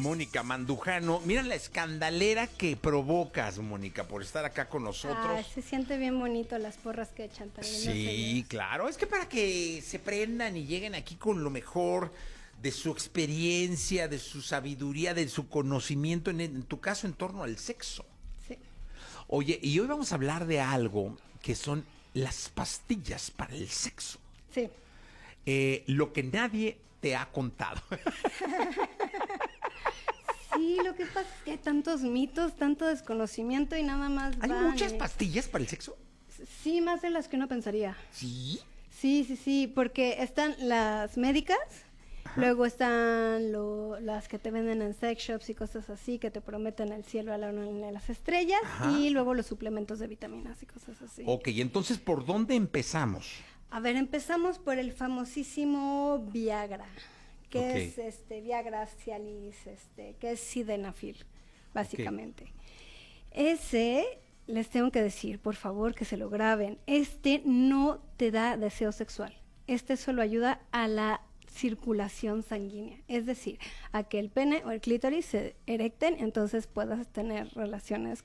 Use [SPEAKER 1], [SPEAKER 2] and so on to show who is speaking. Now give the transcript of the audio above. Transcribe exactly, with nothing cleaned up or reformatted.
[SPEAKER 1] Mónica Mandujano. Mira la escandalera que provocas, Mónica, por estar acá con nosotros.
[SPEAKER 2] Ah, se siente bien bonito las porras que echan también.
[SPEAKER 1] Sí, claro. Es que para que se prendan y lleguen aquí con lo mejor de su experiencia, de su sabiduría, de su conocimiento, en, en tu caso, en torno al sexo.
[SPEAKER 2] Sí.
[SPEAKER 1] Oye, y hoy vamos a hablar de algo que son las pastillas para el sexo.
[SPEAKER 2] Sí.
[SPEAKER 1] Eh, lo que nadie te ha contado.
[SPEAKER 2] Sí, lo que pasa es que hay tantos mitos, tanto desconocimiento y nada más
[SPEAKER 1] ¿Hay
[SPEAKER 2] van,
[SPEAKER 1] muchas
[SPEAKER 2] eh,
[SPEAKER 1] pastillas para el sexo?
[SPEAKER 2] Sí, más de las que uno pensaría.
[SPEAKER 1] Sí.
[SPEAKER 2] Sí, sí, sí, porque están las médicas,
[SPEAKER 1] Ajá.
[SPEAKER 2] luego están lo- las que te venden en sex shops y cosas así, que te prometen el cielo a la luna y las estrellas,
[SPEAKER 1] Ajá.
[SPEAKER 2] y luego los suplementos de vitaminas y cosas así.
[SPEAKER 1] Ok, entonces, ¿por dónde empezamos?
[SPEAKER 2] A ver, empezamos por el famosísimo Viagra, que
[SPEAKER 1] Ok.
[SPEAKER 2] es este Viagra, Cialis, este, que es sildenafil, básicamente. Ese, les tengo que decir, por favor, que se lo graben. Este no te da deseo sexual. Este solo ayuda a la circulación sanguínea, es decir, a que el pene o el clítoris se erecten, entonces puedas tener relaciones